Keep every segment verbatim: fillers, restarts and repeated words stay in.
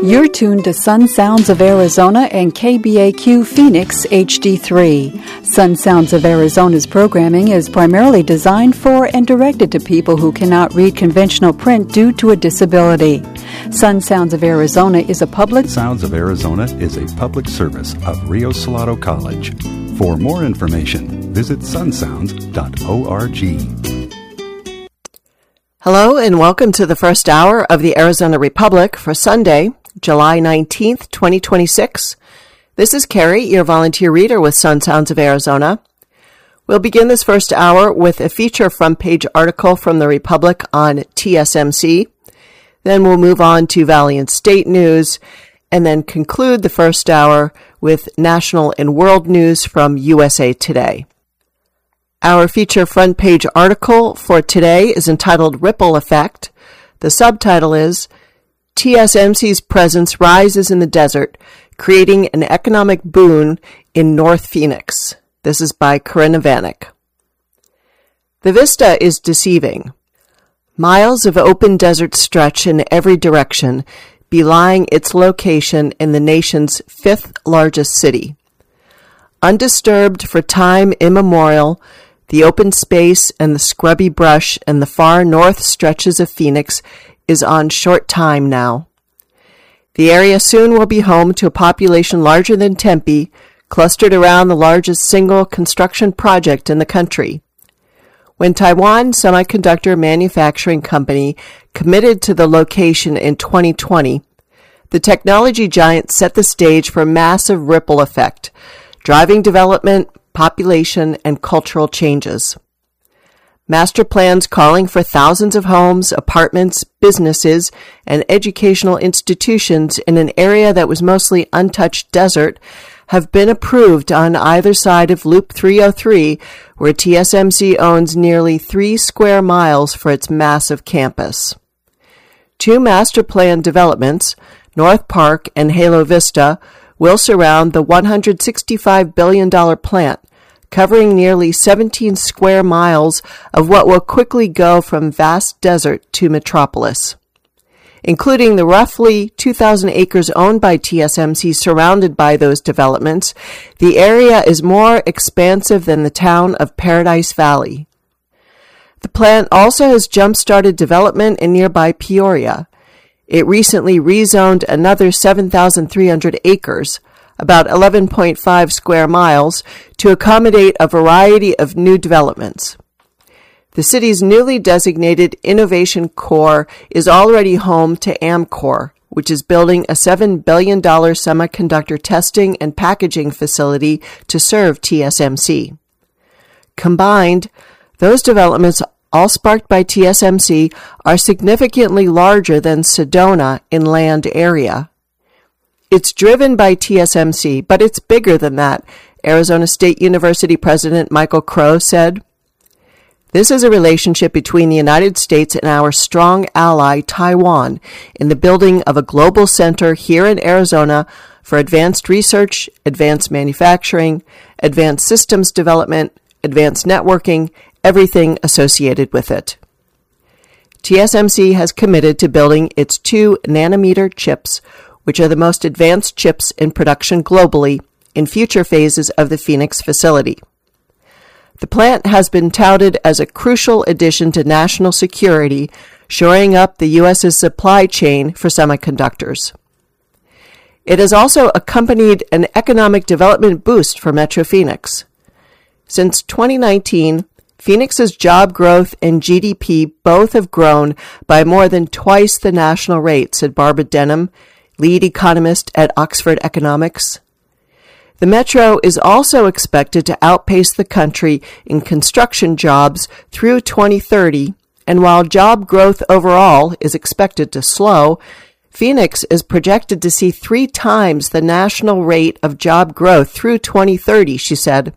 You're tuned to Sun Sounds of Arizona and K B A Q Phoenix H D three. Sun Sounds of Arizona's programming is primarily designed for and directed to people who cannot read conventional print due to a disability. Sun Sounds of Arizona is a public... Sounds of Arizona is a public service of Rio Salado College. For more information, visit sun sounds dot org. Hello and welcome to the first hour of the Arizona Republic for Sunday, July nineteenth, twenty twenty-six. This is Carrie, your volunteer reader with Sun Sounds of Arizona. We'll begin this first hour with a feature front page article from the Republic on T S M C. Then we'll move on to Valley and State news, and then conclude the first hour with national and world news from U S A Today. Our feature front page article for today is entitled Ripple Effect. The subtitle is T S M C's presence rises in the desert, creating an economic boon in North Phoenix. This is by Corinna Vanek. The vista is deceiving. Miles of open desert stretch in every direction, belying its location in the nation's fifth largest city. Undisturbed for time immemorial, the open space and the scrubby brush in the far north stretches of Phoenix is on short time now. The area soon will be home to a population larger than Tempe, clustered around the largest single construction project in the country. When Taiwan Semiconductor Manufacturing Company committed to the location in twenty twenty, the technology giant set the stage for a massive ripple effect, driving development, population, and cultural changes. Master plans calling for thousands of homes, apartments, businesses, and educational institutions in an area that was mostly untouched desert have been approved on either side of Loop three oh three, where T S M C owns nearly three square miles for its massive campus. Two master plan developments, North Park and Halo Vista, will surround the one hundred sixty-five billion dollars plant, covering nearly seventeen square miles of what will quickly go from vast desert to metropolis. Including the roughly two thousand acres owned by T S M C surrounded by those developments, the area is more expansive than the town of Paradise Valley. The plant also has jump-started development in nearby Peoria. It recently rezoned another seven thousand three hundred acres, about eleven point five square miles, to accommodate a variety of new developments. The city's newly designated Innovation Core is already home to Amcor, which is building a seven billion dollars semiconductor testing and packaging facility to serve T S M C. Combined, those developments, all sparked by T S M C, are significantly larger than Sedona in land area. It's driven by T S M C, but it's bigger than that, Arizona State University President Michael Crow said. This is a relationship between the United States and our strong ally, Taiwan, in the building of a global center here in Arizona for advanced research, advanced manufacturing, advanced systems development, advanced networking, everything associated with it. T S M C has committed to building its two nanometer chips, which are the most advanced chips in production globally, in future phases of the Phoenix facility. The plant has been touted as a crucial addition to national security, shoring up the U S's supply chain for semiconductors. It has also accompanied an economic development boost for Metro Phoenix. Since twenty nineteen, Phoenix's job growth and G D P both have grown by more than twice the national rate, said Barbara Denham, lead economist at Oxford Economics. The metro is also expected to outpace the country in construction jobs through twenty thirty, and while job growth overall is expected to slow, Phoenix is projected to see three times the national rate of job growth through twenty thirty, she said.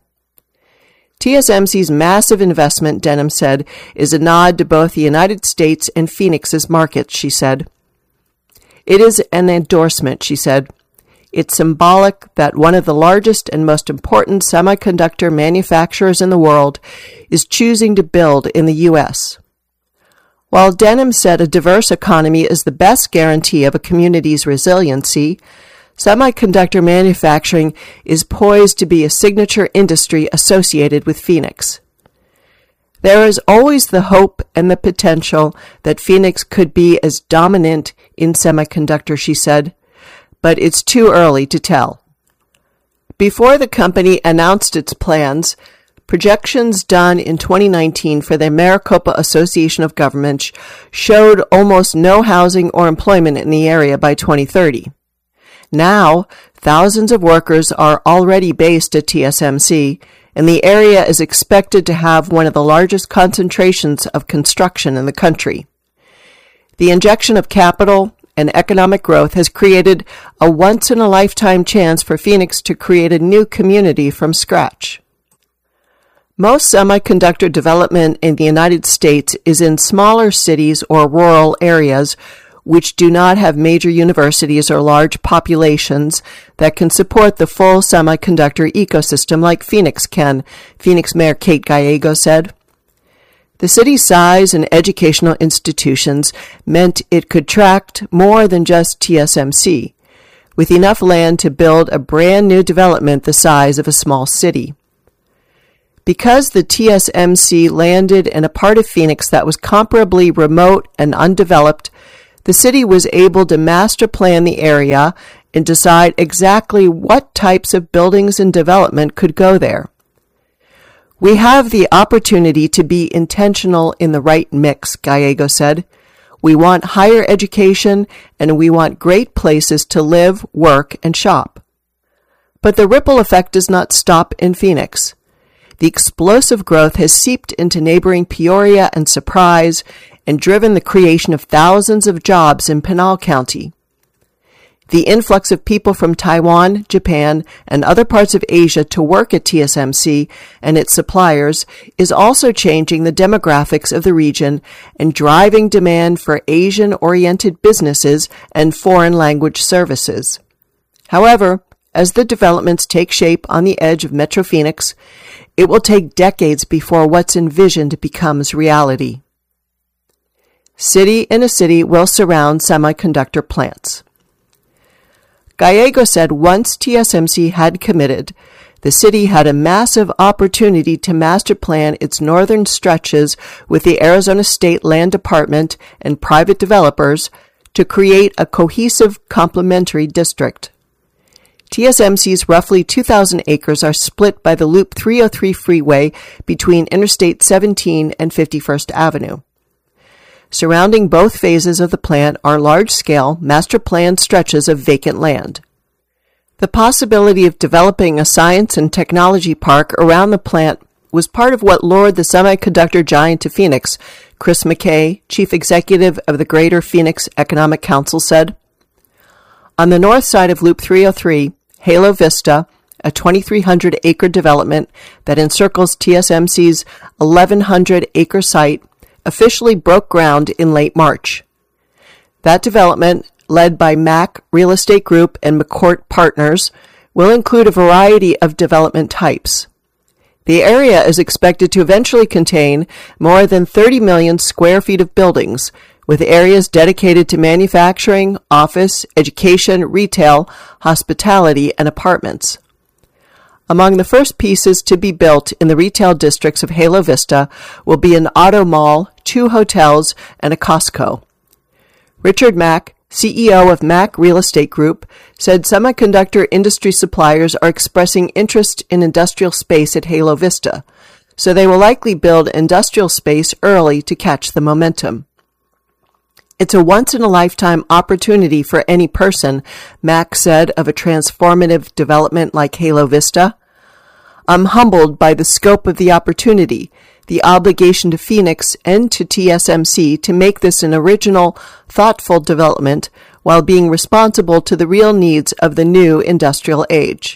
T S M C's massive investment, Denham said, is a nod to both the United States and Phoenix's markets, she said. It is an endorsement, she said. It's symbolic that one of the largest and most important semiconductor manufacturers in the world is choosing to build in the U S. While Denham said a diverse economy is the best guarantee of a community's resiliency, semiconductor manufacturing is poised to be a signature industry associated with Phoenix. There is always the hope and the potential that Phoenix could be as dominant in semiconductor, she said, but it's too early to tell. Before the company announced its plans, projections done in twenty nineteen for the Maricopa Association of Governments showed almost no housing or employment in the area by twenty thirty. Now, thousands of workers are already based at T S M C, and the area is expected to have one of the largest concentrations of construction in the country. The injection of capital and economic growth has created a once-in-a-lifetime chance for Phoenix to create a new community from scratch. Most semiconductor development in the United States is in smaller cities or rural areas which do not have major universities or large populations that can support the full semiconductor ecosystem like Phoenix can, Phoenix Mayor Kate Gallego said. The city's size and educational institutions meant it could attract more than just T S M C, with enough land to build a brand new development the size of a small city. Because the T S M C landed in a part of Phoenix that was comparably remote and undeveloped, the city was able to master plan the area and decide exactly what types of buildings and development could go there. We have the opportunity to be intentional in the right mix, Gallego said. We want higher education and we want great places to live, work, and shop. But the ripple effect does not stop in Phoenix. The explosive growth has seeped into neighboring Peoria and Surprise and driven the creation of thousands of jobs in Pinal County. The influx of people from Taiwan, Japan, and other parts of Asia to work at T S M C and its suppliers is also changing the demographics of the region and driving demand for Asian-oriented businesses and foreign language services. However, as the developments take shape on the edge of Metro Phoenix, it will take decades before what's envisioned becomes reality. City in a city will surround semiconductor plants. Gallego said once T S M C had committed, the city had a massive opportunity to master plan its northern stretches with the Arizona State Land Department and private developers to create a cohesive complementary district. T S M C's roughly two thousand acres are split by the Loop three oh three freeway between Interstate seventeen and fifty-first Avenue. Surrounding both phases of the plant are large-scale, master-planned stretches of vacant land. The possibility of developing a science and technology park around the plant was part of what lured the semiconductor giant to Phoenix, Chris McKay, chief executive of the Greater Phoenix Economic Council, said. On the north side of Loop three oh three, Halo Vista, a twenty-three hundred acre development that encircles T S M C's eleven hundred acre site, officially broke ground in late March. That development, led by Mack Real Estate Group and McCourt Partners, will include a variety of development types. The area is expected to eventually contain more than thirty million square feet of buildings, with areas dedicated to manufacturing, office, education, retail, hospitality, and apartments. Among the first pieces to be built in the retail districts of Halo Vista will be an auto mall, two hotels, and a Costco. Richard Mack, C E O of Mack Real Estate Group, said semiconductor industry suppliers are expressing interest in industrial space at Halo Vista, so they will likely build industrial space early to catch the momentum. It's a once-in-a-lifetime opportunity for any person, Mack said of a transformative development like Halo Vista. I'm humbled by the scope of the opportunity, the obligation to Phoenix and to T S M C to make this an original, thoughtful development while being responsible to the real needs of the new industrial age.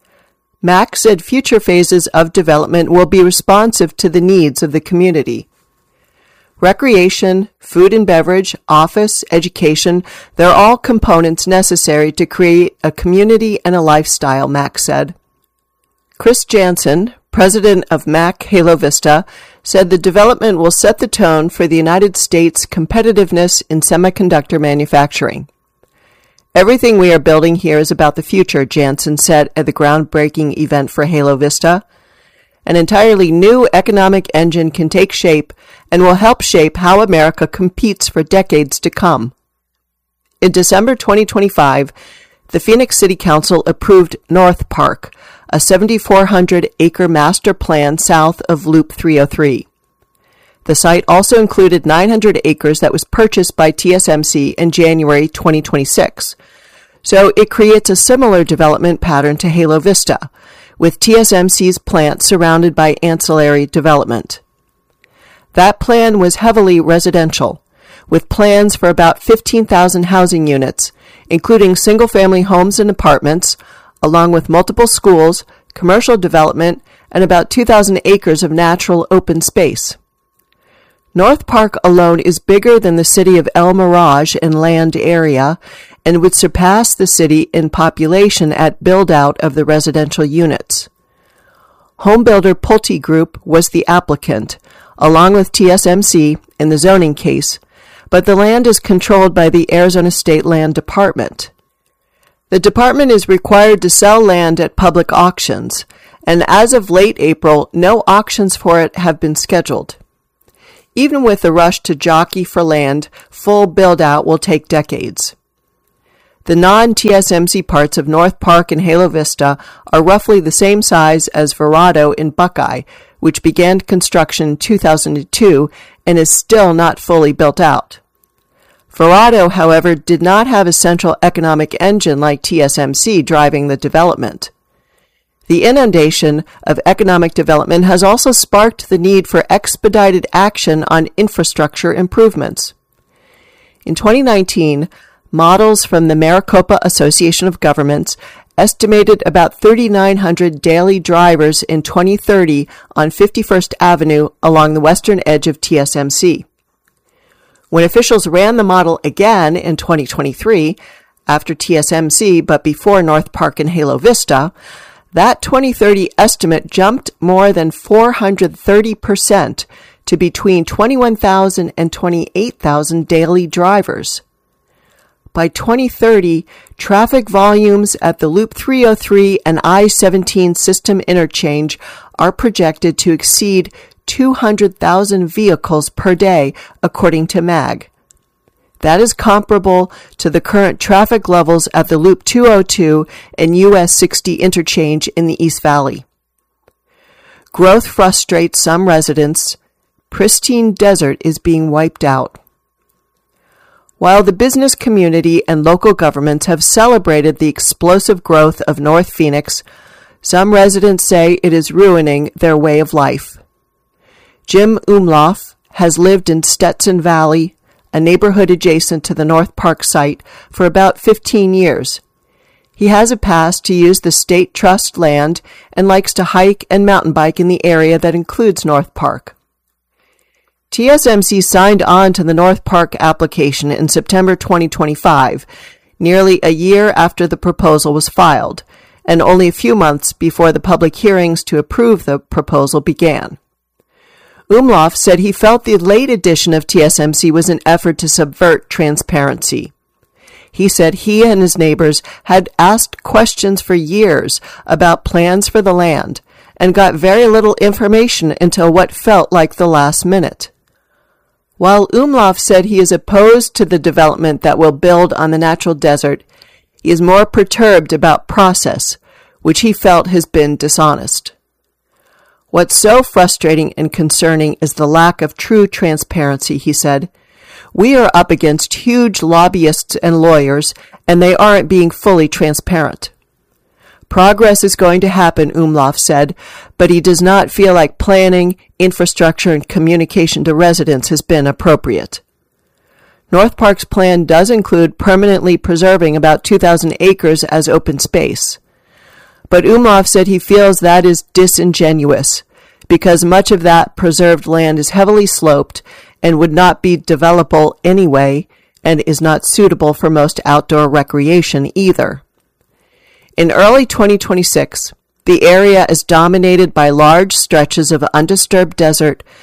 Mack said future phases of development will be responsive to the needs of the community. Recreation, food and beverage, office, education, they're all components necessary to create a community and a lifestyle, Mack said. Chris Jansen, president of Mack Halo Vista, said the development will set the tone for the United States' competitiveness in semiconductor manufacturing. Everything we are building here is about the future, Jansen said at the groundbreaking event for Halo Vista. An entirely new economic engine can take shape and will help shape how America competes for decades to come. In December twenty twenty-five, the Phoenix City Council approved North Park, a seven thousand four hundred acre master plan south of Loop three oh three. The site also included nine hundred acres that was purchased by T S M C in January twenty twenty-six. So it creates a similar development pattern to Halo Vista, with T S M C's plant surrounded by ancillary development. That plan was heavily residential, with plans for about fifteen thousand housing units, including single-family homes and apartments, along with multiple schools, commercial development, and about two thousand acres of natural open space. North Park alone is bigger than the city of El Mirage in land area and would surpass the city in population at build-out of the residential units. Homebuilder Pulte Group was the applicant, along with T S M C in the zoning case, but the land is controlled by the Arizona State Land Department. The department is required to sell land at public auctions, and as of late April, no auctions for it have been scheduled. Even with the rush to jockey for land, full build-out will take decades. The non-T S M C parts of North Park and Halo Vista are roughly the same size as Verrado in Buckeye, which began construction in two thousand two and is still not fully built out. Verrado, however, did not have a central economic engine like T S M C driving the development. The inundation of economic development has also sparked the need for expedited action on infrastructure improvements. In twenty nineteen, models from the Maricopa Association of Governments estimated about three thousand nine hundred daily drivers in twenty thirty on fifty-first Avenue along the western edge of T S M C. When officials ran the model again in twenty twenty-three, after T S M C but before North Park and Halo Vista, that twenty thirty estimate jumped more than four hundred thirty percent to between twenty-one thousand and twenty-eight thousand daily drivers. By twenty thirty, traffic volumes at the Loop three oh three and I seventeen system interchange are projected to exceed two hundred thousand vehicles per day, according to M A G. That is comparable to the current traffic levels at the Loop two oh two and U S sixty interchange in the East Valley. Growth frustrates some residents. Pristine desert is being wiped out. While the business community and local governments have celebrated the explosive growth of North Phoenix, some residents say it is ruining their way of life. Jim Umlauf has lived in Stetson Valley, a neighborhood adjacent to the North Park site, for about fifteen years. He has a pass to use the state trust land and likes to hike and mountain bike in the area that includes North Park. T S M C signed on to the North Park application in September twenty twenty-five, nearly a year after the proposal was filed, and only a few months before the public hearings to approve the proposal began. Umlauf said he felt the late addition of T S M C was an effort to subvert transparency. He said he and his neighbors had asked questions for years about plans for the land and got very little information until what felt like the last minute. While Umlauf said he is opposed to the development that will build on the natural desert, he is more perturbed about process, which he felt has been dishonest. What's so frustrating and concerning is the lack of true transparency, he said. We are up against huge lobbyists and lawyers, and they aren't being fully transparent. Progress is going to happen, Umlauf said, but he does not feel like planning, infrastructure, and communication to residents has been appropriate. North Park's plan does include permanently preserving about two thousand acres as open space. But Umlauf said he feels that is disingenuous, because much of that preserved land is heavily sloped and would not be developable anyway, and is not suitable for most outdoor recreation either. In early twenty twenty-six, the area is dominated by large stretches of undisturbed desert,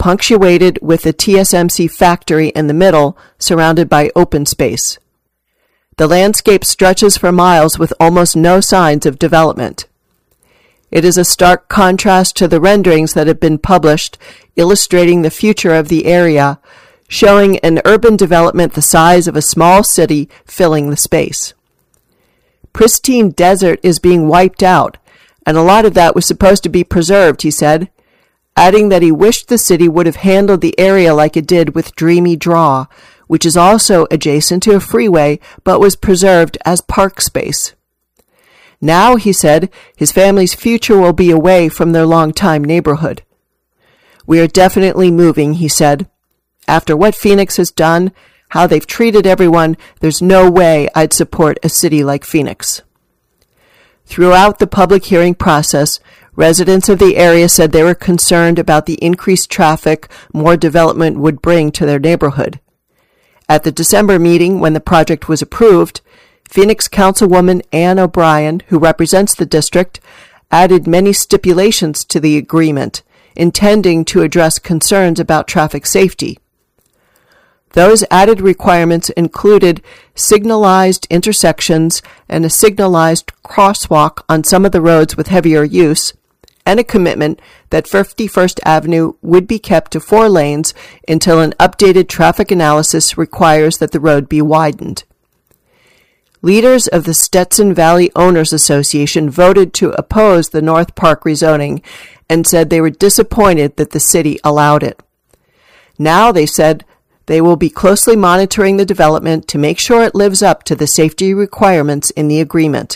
punctuated with the T S M C factory in the middle, surrounded by open space. The landscape stretches for miles with almost no signs of development. It is a stark contrast to the renderings that have been published illustrating the future of the area, showing an urban development the size of a small city filling the space. Pristine desert is being wiped out, and a lot of that was supposed to be preserved, he said, adding that he wished the city would have handled the area like it did with Dreamy Draw, which is also adjacent to a freeway but was preserved as park space. Now, he said, his family's future will be away from their long-time neighborhood. We are definitely moving, he said. After what Phoenix has done, how they've treated everyone, there's no way I'd support a city like Phoenix. Throughout the public hearing process, residents of the area said they were concerned about the increased traffic more development would bring to their neighborhood. At the December meeting, when the project was approved, Phoenix Councilwoman Ann O'Brien, who represents the district, added many stipulations to the agreement, intending to address concerns about traffic safety. Those added requirements included signalized intersections and a signalized crosswalk on some of the roads with heavier use, and a commitment that fifty-first Avenue would be kept to four lanes until an updated traffic analysis requires that the road be widened. Leaders of the Stetson Valley Owners Association voted to oppose the North Park rezoning and said they were disappointed that the city allowed it. Now, they said, they will be closely monitoring the development to make sure it lives up to the safety requirements in the agreement.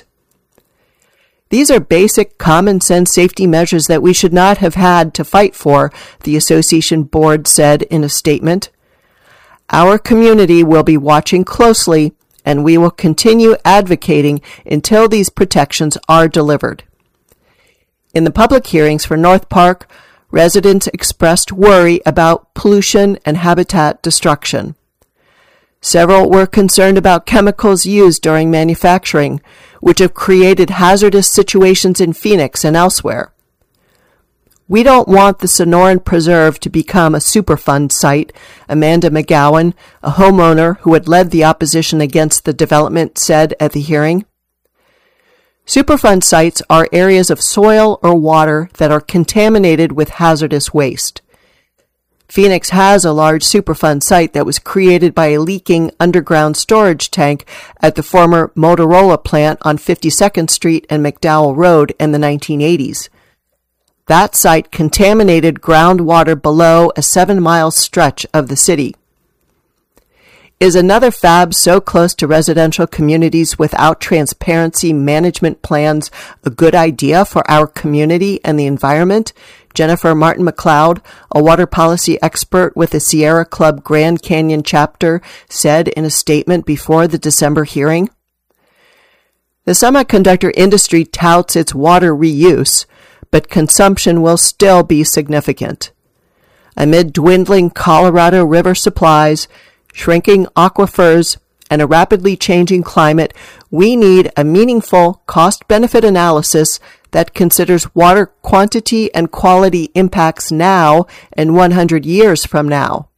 These are basic common sense safety measures that we should not have had to fight for, the association board said in a statement. Our community will be watching closely, and we will continue advocating until these protections are delivered. In the public hearings for North Park, residents expressed worry about pollution and habitat destruction. Several were concerned about chemicals used during manufacturing, which have created hazardous situations in Phoenix and elsewhere. We don't want the Sonoran Preserve to become a Superfund site, Amanda McGowan, a homeowner who had led the opposition against the development, said at the hearing. Superfund sites are areas of soil or water that are contaminated with hazardous waste. Phoenix has a large Superfund site that was created by a leaking underground storage tank at the former Motorola plant on fifty-second Street and McDowell Road in the nineteen eighties. That site contaminated groundwater below a seven-mile stretch of the city. Is another fab so close to residential communities without transparency management plans a good idea for our community and the environment? Jennifer Martin McLeod, a water policy expert with the Sierra Club Grand Canyon chapter, said in a statement before the December hearing. The semiconductor industry touts its water reuse, but consumption will still be significant. Amid dwindling Colorado River supplies, shrinking aquifers, and a rapidly changing climate, we need a meaningful cost-benefit analysis that considers water quantity and quality impacts now and one hundred years from now.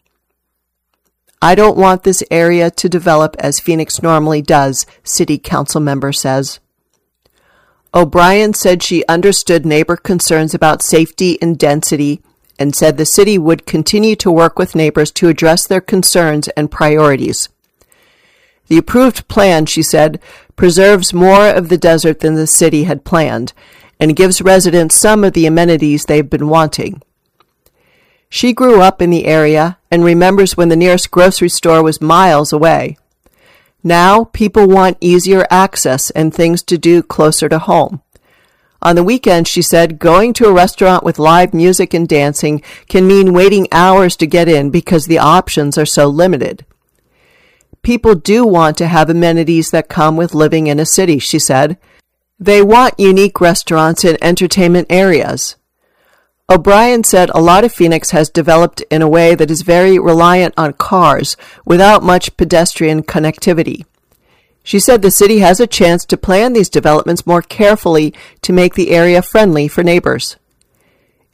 I don't want this area to develop as Phoenix normally does, City Council member says. O'Brien said she understood neighbor concerns about safety and density and said the city would continue to work with neighbors to address their concerns and priorities. The approved plan, she said, preserves more of the desert than the city had planned and gives residents some of the amenities they've been wanting. She grew up in the area and remembers when the nearest grocery store was miles away. Now, people want easier access and things to do closer to home. On the weekend, she said, going to a restaurant with live music and dancing can mean waiting hours to get in because the options are so limited. People do want to have amenities that come with living in a city, she said. They want unique restaurants and entertainment areas. O'Brien said a lot of Phoenix has developed in a way that is very reliant on cars without much pedestrian connectivity. She said the city has a chance to plan these developments more carefully to make the area friendly for neighbors.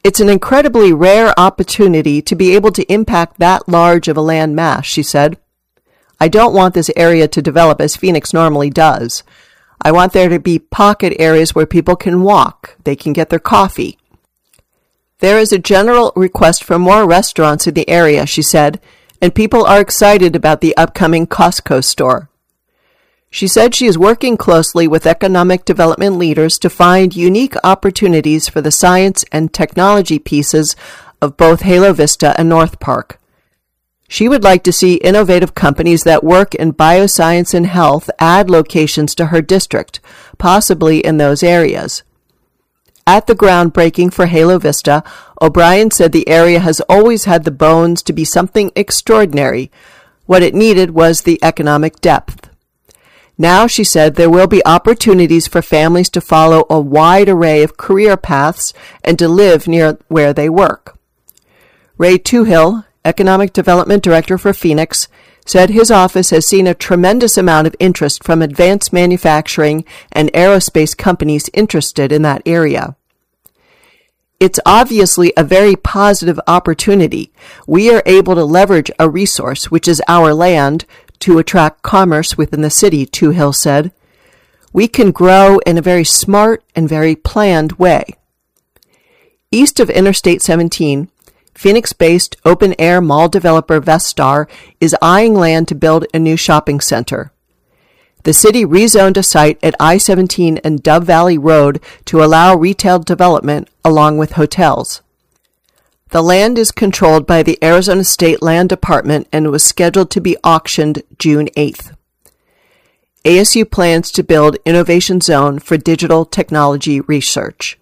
It's an incredibly rare opportunity to be able to impact that large of a land mass, she said. I don't want this area to develop as Phoenix normally does. I want there to be pocket areas where people can walk, they can get their coffee. There is a general request for more restaurants in the area, she said, and people are excited about the upcoming Costco store. She said she is working closely with economic development leaders to find unique opportunities for the science and technology pieces of both Halo Vista and North Park. She would like to see innovative companies that work in bioscience and health add locations to her district, possibly in those areas. At the groundbreaking for Halo Vista, O'Brien said the area has always had the bones to be something extraordinary. What it needed was the economic depth. Now, she said, there will be opportunities for families to follow a wide array of career paths and to live near where they work. Ray Toohill, Economic Development Director for Phoenix, said his office has seen a tremendous amount of interest from advanced manufacturing and aerospace companies interested in that area. It's obviously a very positive opportunity. We are able to leverage a resource, which is our land, to attract commerce within the city, Toohill said. We can grow in a very smart and very planned way. East of Interstate seventeen, Phoenix-based open-air mall developer Vestar is eyeing land to build a new shopping center. The city rezoned a site at I seventeen and Dove Valley Road to allow retail development along with hotels. The land is controlled by the Arizona State Land Department and was scheduled to be auctioned June eighth. A S U plans to build Innovation Zone for digital technology research.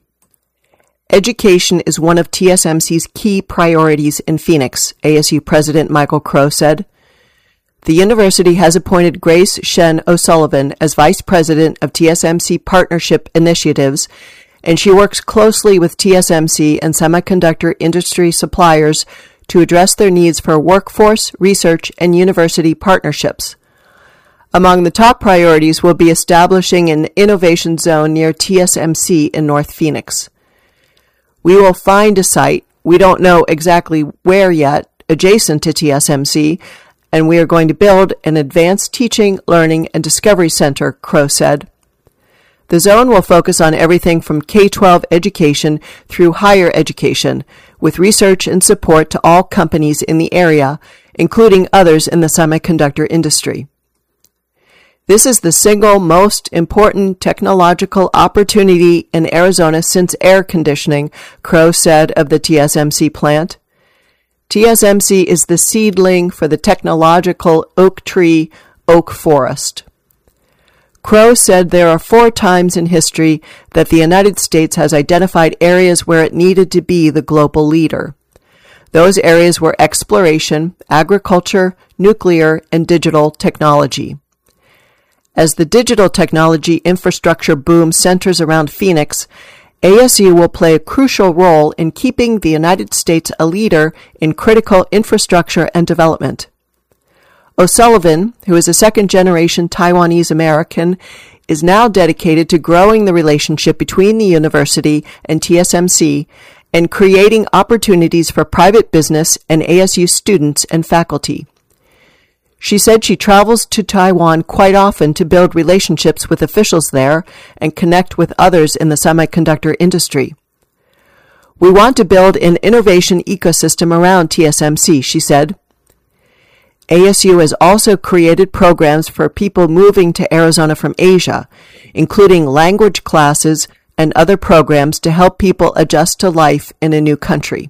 Education is one of T S M C's key priorities in Phoenix, A S U President Michael Crow said. The university has appointed Grace Shen O'Sullivan as Vice President of T S M C Partnership Initiatives, and she works closely with T S M C and semiconductor industry suppliers to address their needs for workforce, research, and university partnerships. Among the top priorities will be establishing an innovation zone near T S M C in North Phoenix. We will find a site, we don't know exactly where yet, adjacent to T S M C, and we are going to build an advanced teaching, learning, and discovery center, Crow said. The zone will focus on everything from K twelve education through higher education, with research and support to all companies in the area, including others in the semiconductor industry. This is the single most important technological opportunity in Arizona since air conditioning, Crow said of the T S M C plant. T S M C is the seedling for the technological oak tree, oak forest. Crow said there are four times in history that the United States has identified areas where it needed to be the global leader. Those areas were exploration, agriculture, nuclear, and digital technology. As the digital technology infrastructure boom centers around Phoenix, A S U will play a crucial role in keeping the United States a leader in critical infrastructure and development. O'Sullivan, who is a second-generation Taiwanese American, is now dedicated to growing the relationship between the university and T S M C and creating opportunities for private business and A S U students and faculty. She said she travels to Taiwan quite often to build relationships with officials there and connect with others in the semiconductor industry. We want to build an innovation ecosystem around T S M C, she said. A S U has also created programs for people moving to Arizona from Asia, including language classes and other programs to help people adjust to life in a new country.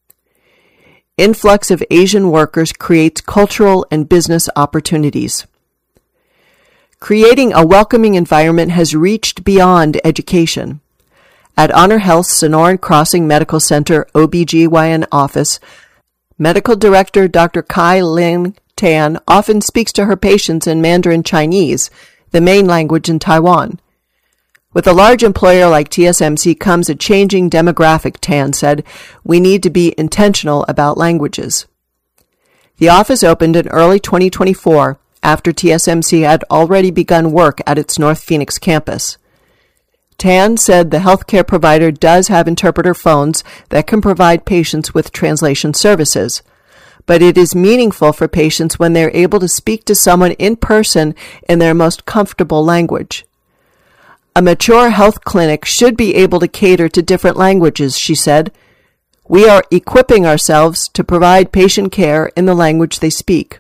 Influx of Asian workers creates cultural and business opportunities. Creating a welcoming environment has reached beyond education. At Honor Health's Sonoran Crossing Medical Center O B G Y N office, Medical Director Doctor Kai Ling Tan often speaks to her patients in Mandarin Chinese, the main language in Taiwan. With a large employer like T S M C comes a changing demographic, Tan said. We need to be intentional about languages. The office opened in early twenty twenty-four after T S M C had already begun work at its North Phoenix campus. Tan said the healthcare provider does have interpreter phones that can provide patients with translation services, but it is meaningful for patients when they're able to speak to someone in person in their most comfortable language. A mature health clinic should be able to cater to different languages, she said. We are equipping ourselves to provide patient care in the language they speak.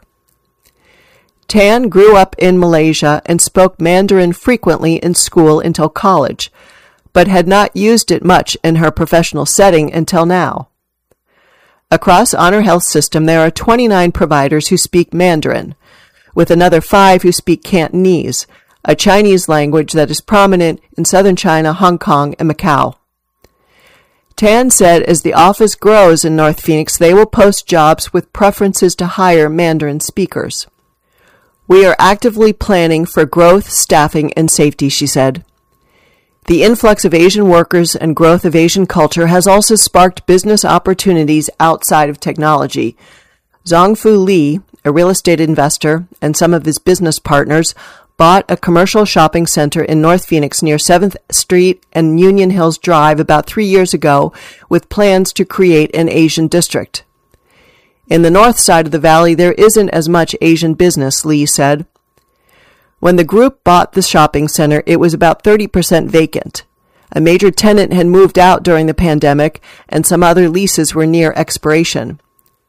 Tan grew up in Malaysia and spoke Mandarin frequently in school until college, but had not used it much in her professional setting until now. Across Honor Health System, there are twenty-nine providers who speak Mandarin, with another five who speak Cantonese, a Chinese language that is prominent in southern China, Hong Kong, and Macau. Tan said as the office grows in North Phoenix, they will post jobs with preferences to hire Mandarin speakers. We are actively planning for growth, staffing, and safety, she said. The influx of Asian workers and growth of Asian culture has also sparked business opportunities outside of technology. Zhongfu Li, a real estate investor, and some of his business partners bought a commercial shopping center in North Phoenix near seventh Street and Union Hills Drive about three years ago with plans to create an Asian district. In the north side of the valley, there isn't as much Asian business, Lee said. When the group bought the shopping center, it was about thirty percent vacant. A major tenant had moved out during the pandemic, and some other leases were near expiration.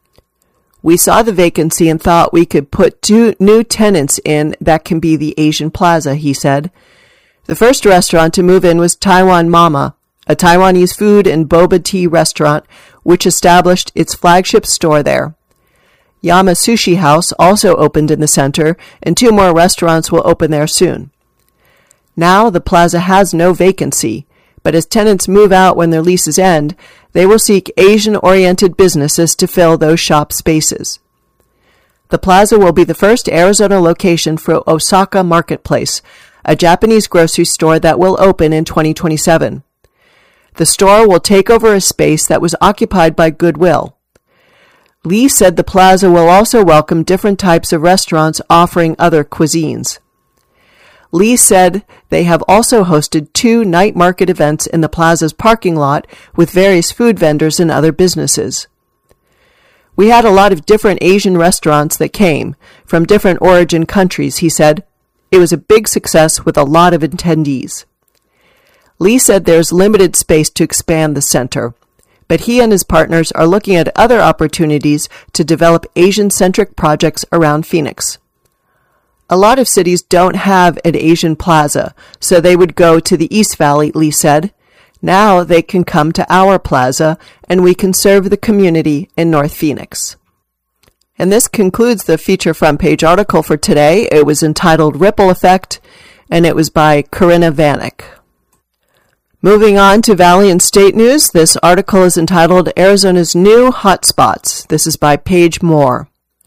We saw the vacancy and thought we could put two new tenants in that can be the Asian Plaza, he said. The first restaurant to move in was Taiwan Mama, a Taiwanese food and boba tea restaurant, which established its flagship store there. Yama Sushi House also opened in the center, and two more restaurants will open there soon. Now the plaza has no vacancy, but as tenants move out when their leases end, they will seek Asian-oriented businesses to fill those shop spaces. The plaza will be the first Arizona location for Osaka Marketplace, a Japanese grocery store that will open in twenty twenty-seven. The store will take over a space that was occupied by Goodwill. Lee said the plaza will also welcome different types of restaurants offering other cuisines. Lee said they have also hosted two night market events in the plaza's parking lot with various food vendors and other businesses. We had a lot of different Asian restaurants that came from different origin countries, he said. It was a big success with a lot of attendees. Lee said there's limited space to expand the center, but he and his partners are looking at other opportunities to develop Asian-centric projects around Phoenix. A lot of cities don't have an Asian plaza, so they would go to the East Valley, Lee said. Now they can come to our plaza, and we can serve the community in North Phoenix. And this concludes the feature front page article for today. It was entitled Ripple Effect, and it was by Corinna Vanek. Moving on to Valley and State News, this article is entitled Arizona's New Hotspots. This is by Paige Moore.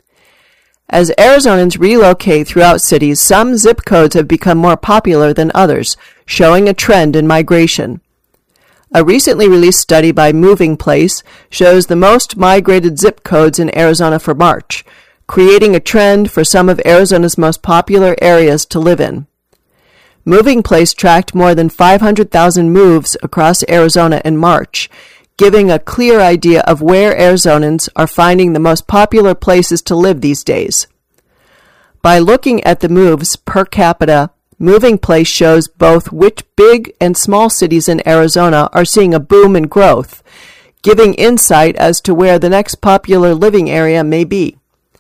As Arizonans relocate throughout cities, some zip codes have become more popular than others, showing a trend in migration. A recently released study by Moving Place shows the most migrated zip codes in Arizona for March, creating a trend for some of Arizona's most popular areas to live in. Moving Place tracked more than five hundred thousand moves across Arizona in March, giving a clear idea of where Arizonans are finding the most popular places to live these days. By looking at the moves per capita, Moving Place shows both which big and small cities in Arizona are seeing a boom in growth, giving insight as to where the next popular living area may be.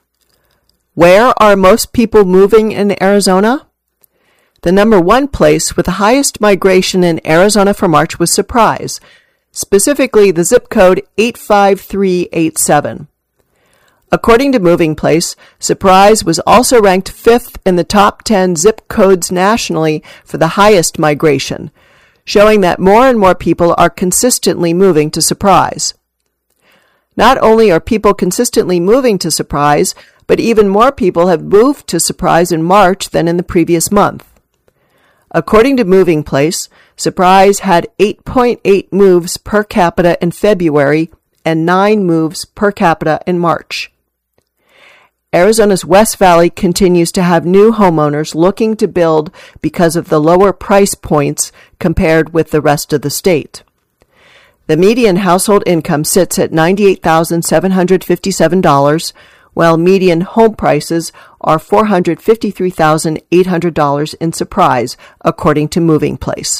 Where are most people moving in Arizona? The number one place with the highest migration in Arizona for March was Surprise, specifically the zip code eight five three eight seven. According to Moving Place, Surprise was also ranked fifth in the top ten zip codes nationally for the highest migration, showing that more and more people are consistently moving to Surprise. Not only are people consistently moving to Surprise, but even more people have moved to Surprise in March than in the previous month. According to Moving Place, Surprise had eight point eight moves per capita in February and nine moves per capita in March. Arizona's West Valley continues to have new homeowners looking to build because of the lower price points compared with the rest of the state. The median household income sits at ninety-eight thousand seven hundred fifty-seven dollars, while median home prices are four hundred fifty-three thousand eight hundred dollars in Surprise, according to Moving Place.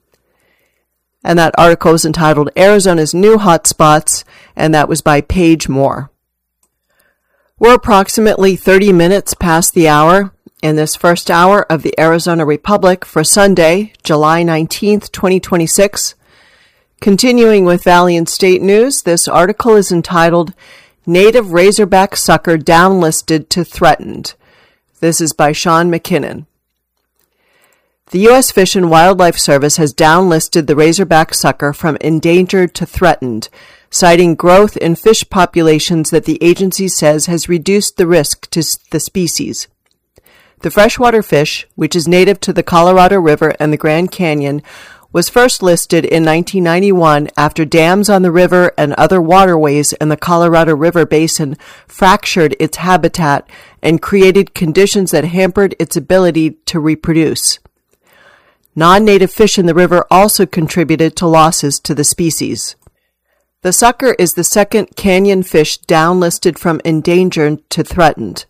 And that article is entitled Arizona's New Hotspots, and that was by Paige Moore. We're approximately thirty minutes past the hour in this first hour of the Arizona Republic for Sunday, July nineteenth, twenty twenty-six. Continuing with Valley and State News, this article is entitled Native Razorback Sucker Downlisted to Threatened. This is by Sean McKinnon. The U S Fish and Wildlife Service has downlisted the razorback sucker from endangered to threatened, citing growth in fish populations that the agency says has reduced the risk to the species. The freshwater fish, which is native to the Colorado River and the Grand Canyon, was first listed in nineteen ninety-one after dams on the river and other waterways in the Colorado River basin fractured its habitat and created conditions that hampered its ability to reproduce. Non-native fish in the river also contributed to losses to the species. The sucker is the second canyon fish downlisted from endangered to threatened.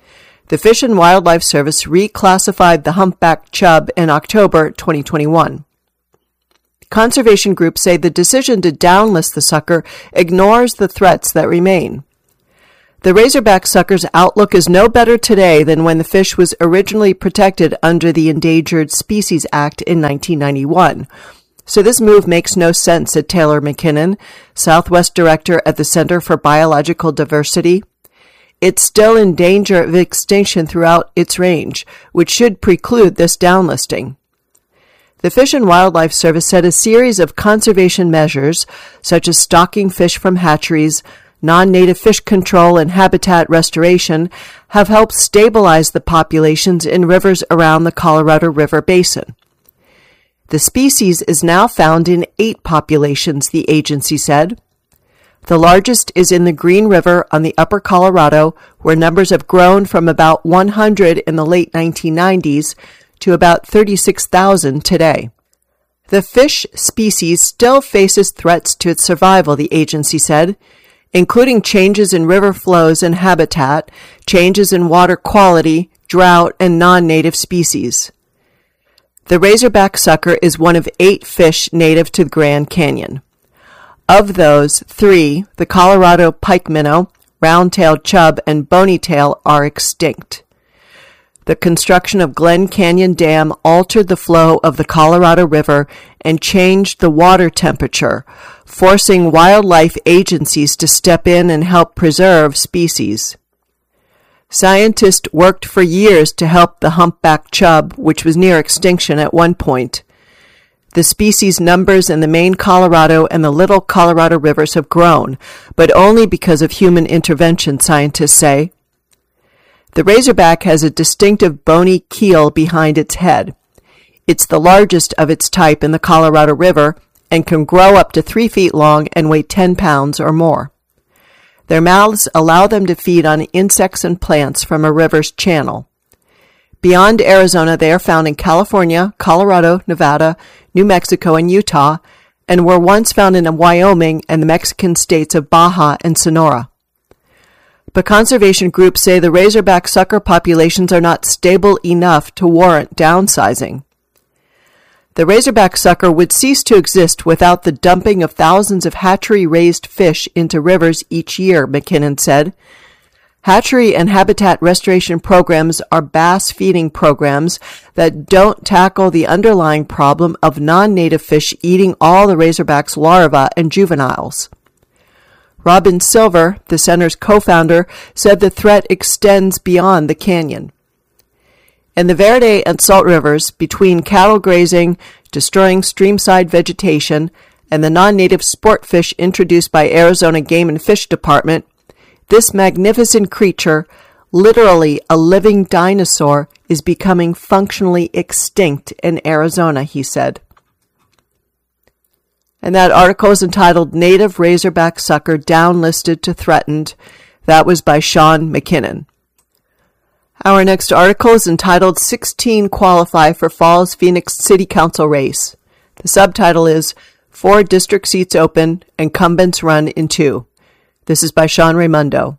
The Fish and Wildlife Service reclassified the humpback chub in October twenty twenty-one. Conservation groups say the decision to downlist the sucker ignores the threats that remain. The razorback sucker's outlook is no better today than when the fish was originally protected under the Endangered Species Act in nineteen ninety-one. So this move makes no sense, said Taylor McKinnon, Southwest Director at the Center for Biological Diversity. It's still in danger of extinction throughout its range, which should preclude this downlisting. The Fish and Wildlife Service said a series of conservation measures, such as stocking fish from hatcheries, non-native fish control, and habitat restoration, have helped stabilize the populations in rivers around the Colorado River basin. The species is now found in eight populations, the agency said. The largest is in the Green River on the upper Colorado, where numbers have grown from about one hundred in the late nineteen nineties to about thirty-six thousand today. The fish species still faces threats to its survival, the agency said, including changes in river flows and habitat, changes in water quality, drought, and non-native species. The razorback sucker is one of eight fish native to the Grand Canyon. Of those, three, the Colorado pike minnow, round-tailed chub, and bony-tail, are extinct. The construction of Glen Canyon Dam altered the flow of the Colorado River and changed the water temperature, forcing wildlife agencies to step in and help preserve species. Scientists worked for years to help the humpback chub, which was near extinction at one point. The species numbers in the main Colorado and the Little Colorado rivers have grown, but only because of human intervention, scientists say. The razorback has a distinctive bony keel behind its head. It's the largest of its type in the Colorado River and can grow up to three feet long and weigh ten pounds or more. Their mouths allow them to feed on insects and plants from a river's channel. Beyond Arizona, they are found in California, Colorado, Nevada, New Mexico, and Utah, and were once found in Wyoming and the Mexican states of Baja and Sonora. But conservation groups say the razorback sucker populations are not stable enough to warrant downsizing. The razorback sucker would cease to exist without the dumping of thousands of hatchery-raised fish into rivers each year, McKinnon said. Hatchery and habitat restoration programs are bass feeding programs that don't tackle the underlying problem of non-native fish eating all the razorback's larvae and juveniles. Robin Silver, the center's co-founder, said the threat extends beyond the canyon. In the Verde and Salt Rivers, between cattle grazing, destroying streamside vegetation, and the non-native sport fish introduced by Arizona Game and Fish Department, this magnificent creature, literally a living dinosaur, is becoming functionally extinct in Arizona, he said. And that article is entitled Native Razorback Sucker Downlisted to Threatened. That was by Sean McKinnon. Our next article is entitled sixteen Qualify for Fall's Phoenix City Council Race. The subtitle is Four District Seats Open, Incumbents Run in Two. This is by Sean Raimundo.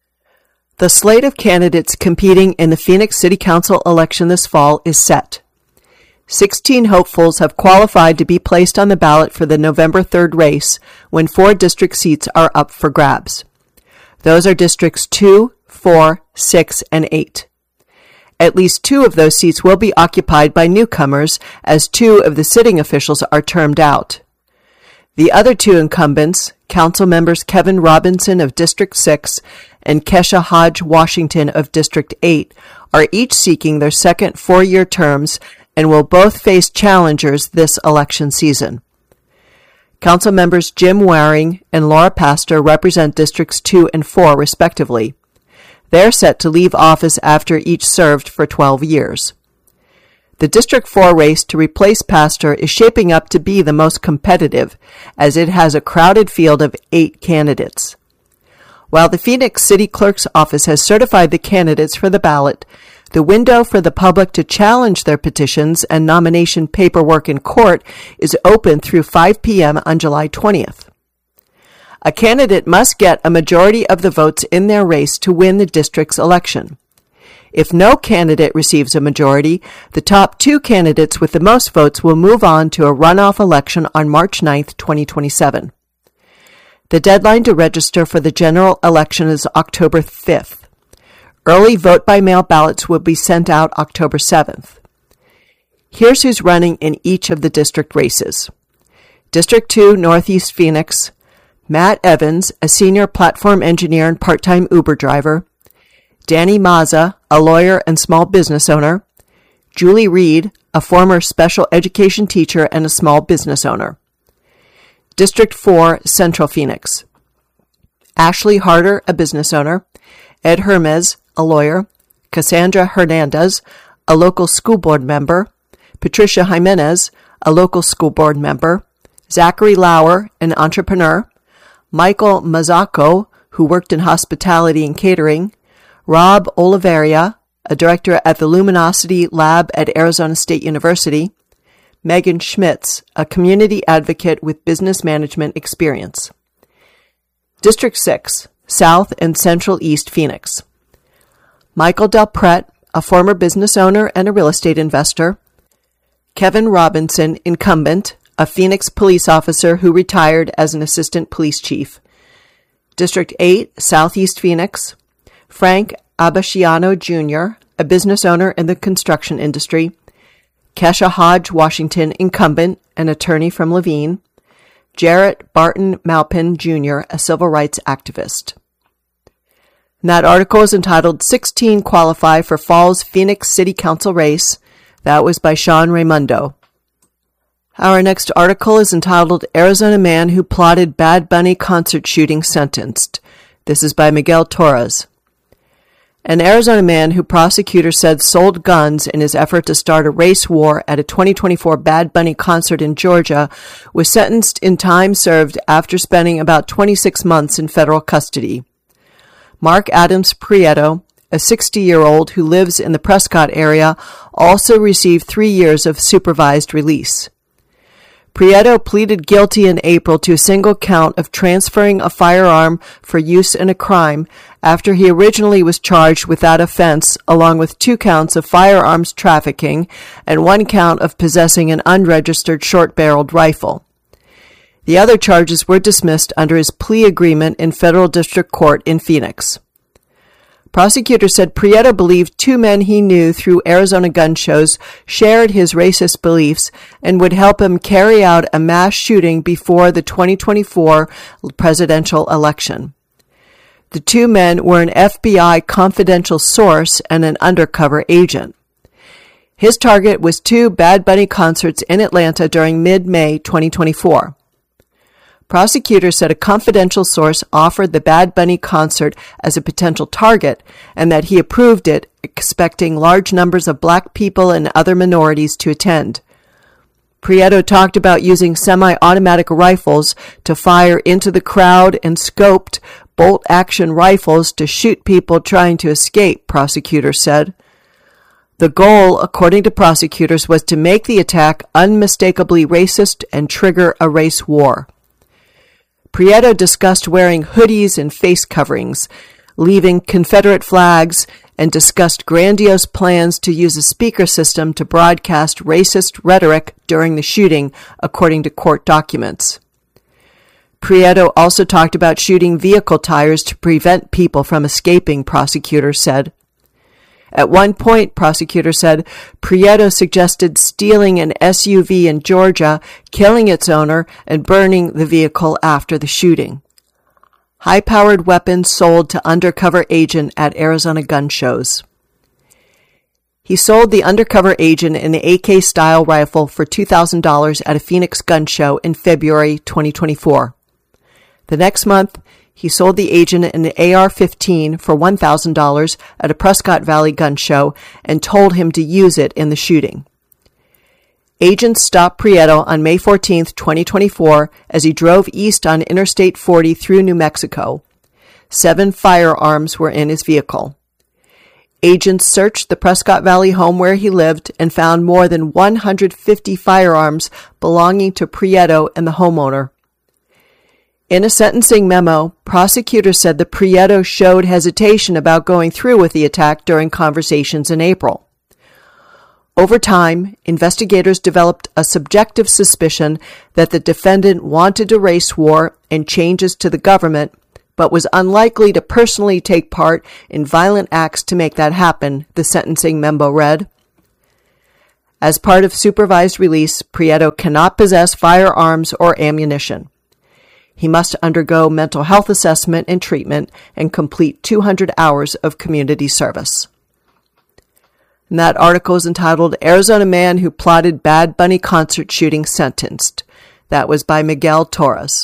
The slate of candidates competing in the Phoenix City Council election this fall is set. Sixteen hopefuls have qualified to be placed on the ballot for the November third race when four district seats are up for grabs. Those are districts two, four, six, and eight. At least two of those seats will be occupied by newcomers, as two of the sitting officials are termed out. The other two incumbents, council members Kevin Robinson of District six and Kesha Hodge Washington of District eight, are each seeking their second four-year terms and will both face challengers this election season. Council members Jim Waring and Laura Pastor represent Districts two and four, respectively. They're set to leave office after each served for twelve years. The District four race to replace Pastor is shaping up to be the most competitive, as it has a crowded field of eight candidates. While the Phoenix City Clerk's office has certified the candidates for the ballot, the window for the public to challenge their petitions and nomination paperwork in court is open through five p.m. on July twentieth. A candidate must get a majority of the votes in their race to win the district's election. If no candidate receives a majority, the top two candidates with the most votes will move on to a runoff election on March ninth, twenty twenty-seven. The deadline to register for the general election is October fifth. Early vote-by-mail ballots will be sent out October seventh. Here's who's running in each of the district races. District two, Northeast Phoenix, Matt Evans, a senior platform engineer and part-time Uber driver, Danny Mazza, a lawyer and small business owner, Julie Reed, a former special education teacher and a small business owner. District four, Central Phoenix, Ashley Harder, a business owner, Ed Hermes, a lawyer, Cassandra Hernandez, a local school board member, Patricia Jimenez, a local school board member, Zachary Lauer, an entrepreneur, Michael Mazzacco, who worked in hospitality and catering, Rob Oliveria, a director at the Luminosity Lab at Arizona State University, Megan Schmitz, a community advocate with business management experience. District six, South and Central East Phoenix, Michael Delpret, a former business owner and a real estate investor, Kevin Robinson, incumbent, a Phoenix police officer who retired as an assistant police chief. District eight, Southeast Phoenix, Frank Abasciano Junior, a business owner in the construction industry, Kesha Hodge Washington, incumbent, an attorney from Levine, Jarrett Barton Maupin Junior, a civil rights activist. And that article is entitled sixteen Qualify for Fall's Phoenix City Council Race. That was by Sean Raimundo. Our next article is entitled Arizona Man Who Plotted Bad Bunny Concert Shooting Sentenced. This is by Miguel Torres. An Arizona man who prosecutors said sold guns in his effort to start a race war at a twenty twenty-four Bad Bunny concert in Georgia was sentenced in time served after spending about twenty-six months in federal custody. Mark Adams Prieto, a sixty-year-old who lives in the Prescott area, also received three years of supervised release. Prieto pleaded guilty in April to a single count of transferring a firearm for use in a crime after he originally was charged with that offense, along with two counts of firearms trafficking and one count of possessing an unregistered short-barreled rifle. The other charges were dismissed under his plea agreement in federal district court in Phoenix. Prosecutors said Prieto believed two men he knew through Arizona gun shows shared his racist beliefs and would help him carry out a mass shooting before the twenty twenty-four presidential election. The two men were an F B I confidential source and an undercover agent. His target was two Bad Bunny concerts in Atlanta during mid-May twenty twenty-four. Prosecutors said a confidential source offered the Bad Bunny concert as a potential target and that he approved it, expecting large numbers of black people and other minorities to attend. Prieto talked about using semi-automatic rifles to fire into the crowd and scoped bolt-action rifles to shoot people trying to escape, prosecutors said. The goal, according to prosecutors, was to make the attack unmistakably racist and trigger a race war. Prieto discussed wearing hoodies and face coverings, leaving Confederate flags, and discussed grandiose plans to use a speaker system to broadcast racist rhetoric during the shooting, according to court documents. Prieto also talked about shooting vehicle tires to prevent people from escaping, prosecutors said. At one point, prosecutors said, Prieto suggested stealing an S U V in Georgia, killing its owner, and burning the vehicle after the shooting. High-powered weapons sold to undercover agent at Arizona gun shows. He sold the undercover agent an A K-style rifle for two thousand dollars at a Phoenix gun show in February twenty twenty-four. The next month, he sold the agent an A R fifteen for one thousand dollars at a Prescott Valley gun show and told him to use it in the shooting. Agents stopped Prieto on May fourteenth, twenty twenty-four, as he drove east on Interstate forty through New Mexico. Seven firearms were in his vehicle. Agents searched the Prescott Valley home where he lived and found more than one hundred fifty firearms belonging to Prieto and the homeowner. In a sentencing memo, prosecutors said that Prieto showed hesitation about going through with the attack during conversations in April. Over time, investigators developed a subjective suspicion that the defendant wanted a race war and changes to the government, but was unlikely to personally take part in violent acts to make that happen, the sentencing memo read. As part of supervised release, Prieto cannot possess firearms or ammunition. He must undergo mental health assessment and treatment and complete two hundred hours of community service. And that article is entitled, Arizona Man Who Plotted Bad Bunny Concert Shooting Sentenced. That was by Miguel Torres.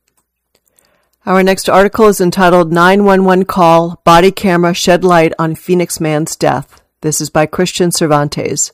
Our next article is entitled nine one one Call, Body Camera Shed Light on Phoenix Man's Death. This is by Christian Cervantes.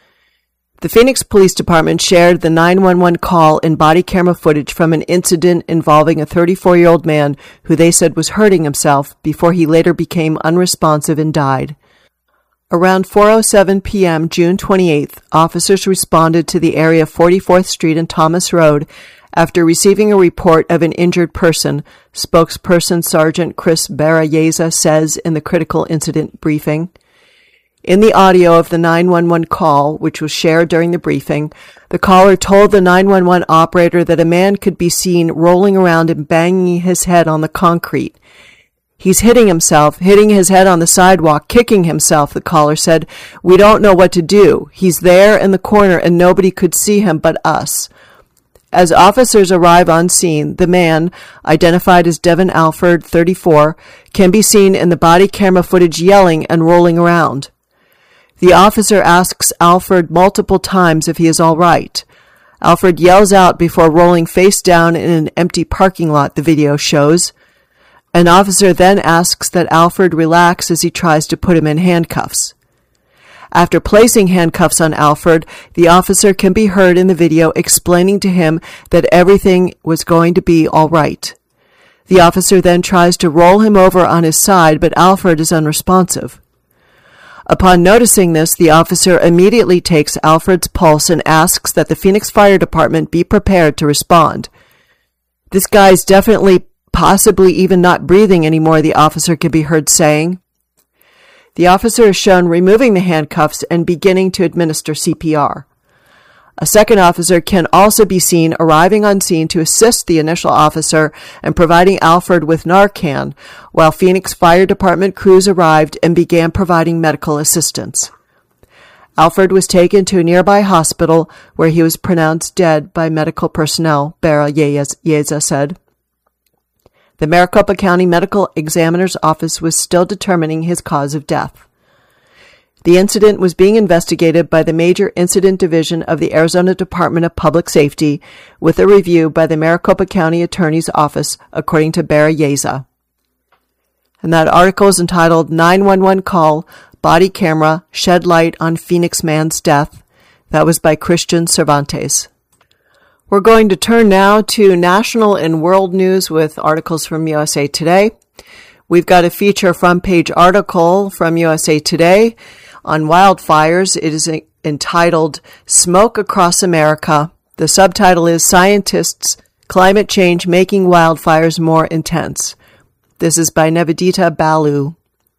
The Phoenix Police Department shared the nine one one call and body camera footage from an incident involving a thirty-four-year-old man who they said was hurting himself before he later became unresponsive and died. Around four oh seven p.m. June twenty-eighth, officers responded to the area of forty-fourth Street and Thomas Road after receiving a report of an injured person, spokesperson Sergeant Chris Barayeza says in the critical incident briefing. In the audio of the nine one one call, which was shared during the briefing, the caller told the nine one one operator that a man could be seen rolling around and banging his head on the concrete. He's hitting himself, hitting his head on the sidewalk, kicking himself, the caller said. We don't know what to do. He's there in the corner and nobody could see him but us. As officers arrive on scene, the man, identified as Devin Alford, thirty-four, can be seen in the body camera footage yelling and rolling around. The officer asks Alford multiple times if he is all right. Alford yells out before rolling face down in an empty parking lot, the video shows. An officer then asks that Alford relax as he tries to put him in handcuffs. After placing handcuffs on Alford, the officer can be heard in the video explaining to him that everything was going to be all right. The officer then tries to roll him over on his side, but Alford is unresponsive. Upon noticing this, the officer immediately takes Alfred's pulse and asks that the Phoenix Fire Department be prepared to respond. This guy's definitely, possibly even not breathing anymore, the officer can be heard saying. The officer is shown removing the handcuffs and beginning to administer C P R. A second officer can also be seen arriving on scene to assist the initial officer and providing Alford with Narcan, while Phoenix Fire Department crews arrived and began providing medical assistance. Alford was taken to a nearby hospital where he was pronounced dead by medical personnel, Barayeza said. The Maricopa County Medical Examiner's Office was still determining his cause of death. The incident was being investigated by the Major Incident Division of the Arizona Department of Public Safety, with a review by the Maricopa County Attorney's Office, according to Barayeza. And that article is entitled nine one one Call, Body Camera, Shed Light on Phoenix Man's Death. That was by Christian Cervantes. We're going to turn now to national and world news with articles from U S A Today. We've got a feature front page article from U S A Today on wildfires. It is entitled Smoke Across America. The subtitle is Scientists, Climate Change Making Wildfires More Intense. This is by Nivedita Balu.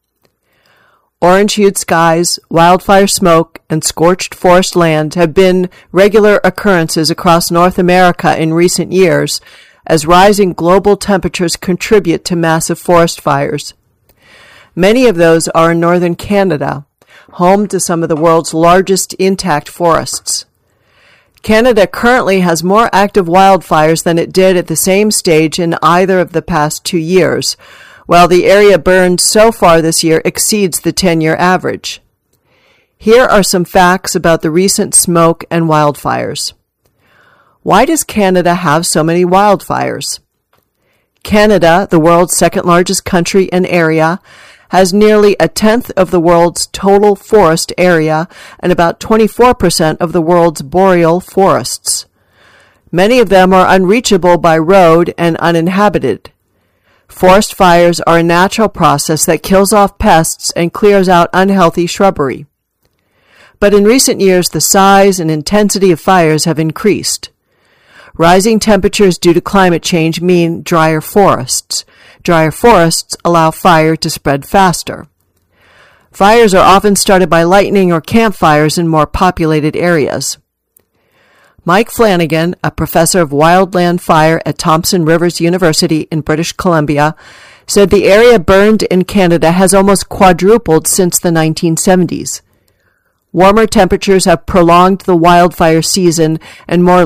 Orange-hued skies, wildfire smoke, and scorched forest land have been regular occurrences across North America in recent years as rising global temperatures contribute to massive forest fires. Many of those are in northern Canada, home to some of the world's largest intact forests. Canada currently has more active wildfires than it did at the same stage in either of the past two years, while the area burned so far this year exceeds the ten-year average. Here are some facts about the recent smoke and wildfires. Why does Canada have so many wildfires? Canada, the world's second-largest country and area, has nearly a tenth of the world's total forest area and about twenty-four percent of the world's boreal forests. Many of them are unreachable by road and uninhabited. Forest fires are a natural process that kills off pests and clears out unhealthy shrubbery. But in recent years, the size and intensity of fires have increased. Rising temperatures due to climate change mean drier forests. Drier forests allow fire to spread faster. Fires are often started by lightning or campfires in more populated areas. Mike Flanagan, a professor of wildland fire at Thompson Rivers University in British Columbia, said the area burned in Canada has almost quadrupled since the nineteen seventies. Warmer temperatures have prolonged the wildfire season, and more